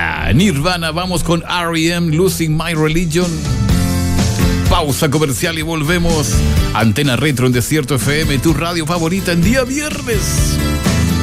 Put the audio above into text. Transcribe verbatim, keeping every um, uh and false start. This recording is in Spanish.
Yeah, Nirvana, vamos con R E M, Losing My Religion. Pausa comercial y volvemos. Antena Retro en Desierto F M, tu radio favorita en día viernes.